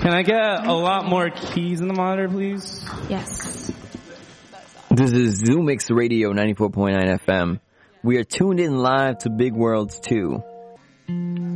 Can I get a lot more keys in the monitor, please? Yes. This is ZooMix Radio 94.9 FM. We are tuned in live to Big Worlds 2.